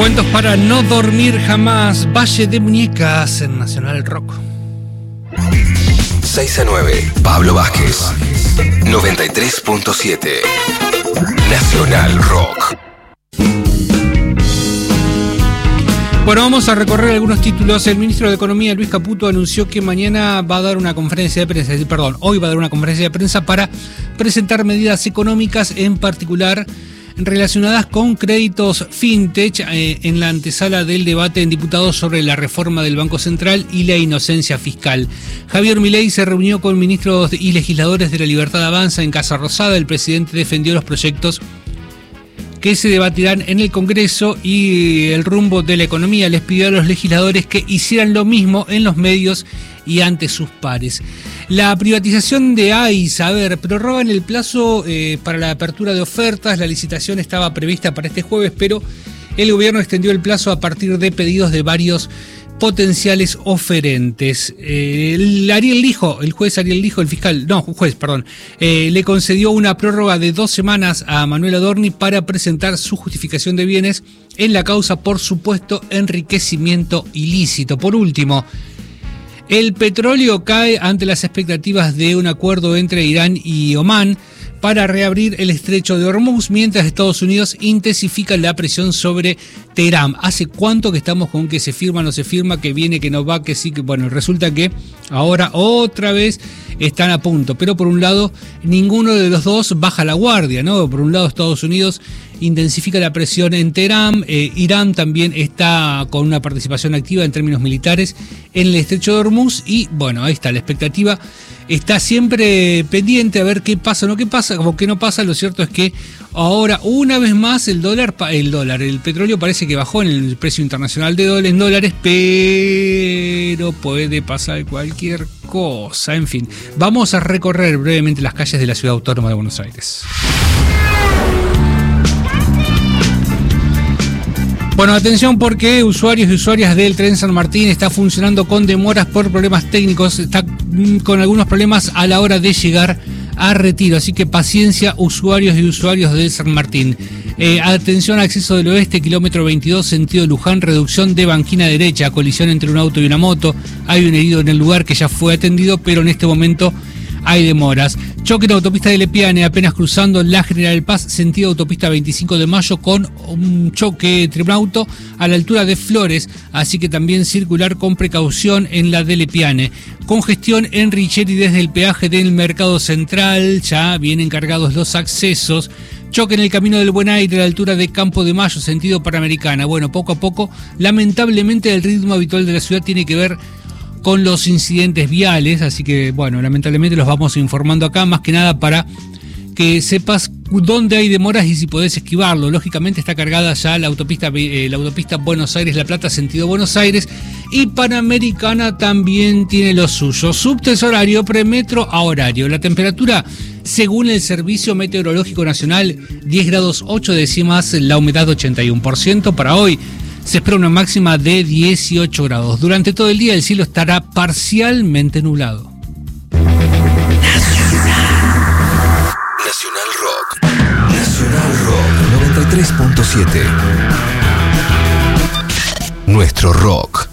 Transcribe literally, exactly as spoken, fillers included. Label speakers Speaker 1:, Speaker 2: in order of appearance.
Speaker 1: Cuentos para no dormir jamás. Valle de Muñecas en Nacional Rock.
Speaker 2: seis a nueve, Pablo Vázquez. noventa y tres punto siete. Nacional Rock.
Speaker 1: Bueno, vamos a recorrer algunos títulos. El ministro de Economía, Luis Caputo, anunció que mañana va a dar una conferencia de prensa, perdón, hoy va a dar una conferencia de prensa para presentar medidas económicas, en particular relacionadas con créditos fintech, eh, en la antesala del debate en diputados sobre la reforma del Banco Central y la inocencia fiscal. Javier Milei se reunió con ministros y legisladores de la Libertad Avanza en Casa Rosada. El presidente defendió los proyectos que se debatirán en el Congreso y el rumbo de la economía. Les pidió a los legisladores que hicieran lo mismo en los medios y ante sus pares. La privatización de A I S, a ver, prorrogan el plazo eh, para la apertura de ofertas. La licitación estaba prevista para este jueves, pero el gobierno extendió el plazo a partir de pedidos de varios potenciales oferentes. Eh, el Ariel Lijo, el juez Ariel Lijo, el fiscal, no, juez, perdón, eh, le concedió una prórroga de dos semanas a Manuel Adorni para presentar su justificación de bienes en la causa por supuesto enriquecimiento ilícito. Por último, el petróleo cae ante las expectativas de un acuerdo entre Irán y Omán para reabrir el estrecho de Hormuz, mientras Estados Unidos intensifica la presión sobre Teherán. ¿Hace cuánto que estamos con que se firma, no se firma, que viene, que no va, que sí, que bueno? Resulta que ahora otra vez están a punto, pero por un lado ninguno de los dos baja la guardia, ¿no? Por un lado Estados Unidos intensifica la presión en Teherán, eh, Irán también está con una participación activa en términos militares en el estrecho de Hormuz y bueno, ahí está la expectativa. Está siempre pendiente a ver qué pasa o no qué pasa, como que no pasa. Lo cierto es que ahora una vez más el dólar, el dólar, el petróleo parece que bajó en el precio internacional de dólares, en dólares, pero puede pasar cualquier cosa. En fin, vamos a recorrer brevemente las calles de la Ciudad Autónoma de Buenos Aires. Bueno, atención porque usuarios y usuarias del tren San Martín está funcionando con demoras por problemas técnicos, está con algunos problemas a la hora de llegar a Retiro, así que paciencia usuarios y usuarios del San Martín. Eh, atención, acceso del oeste, kilómetro veintidós, sentido Luján, reducción de banquina derecha, colisión entre un auto y una moto, hay un herido en el lugar que ya fue atendido, pero en este momento hay demoras. Choque en autopista de Lepiane, apenas cruzando la General Paz, sentido autopista veinticinco de mayo, con un choque entre un auto a la altura de Flores, así que también circular con precaución en la de Lepiane. Congestión en Richeri desde el peaje del Mercado Central, ya vienen cargados los accesos. Choque en el Camino del Buen Aire a la altura de Campo de Mayo, sentido Panamericana. Bueno, poco a poco, lamentablemente el ritmo habitual de la ciudad tiene que ver con los incidentes viales, así que bueno, lamentablemente los vamos informando acá, más que nada para que sepas dónde hay demoras y si podés esquivarlo. Lógicamente está cargada ya la autopista, eh, la autopista Buenos Aires-La Plata, sentido Buenos Aires, y Panamericana también tiene lo suyo. Subtes horario, premetro a horario. La temperatura, según el Servicio Meteorológico Nacional, diez grados ocho décimas, la humedad ochenta y uno por ciento para hoy. Se espera una máxima de dieciocho grados. Durante todo el día el cielo estará parcialmente nublado.
Speaker 2: Nacional. Nacional Rock. Nacional Rock noventa y tres punto siete. Nuestro rock.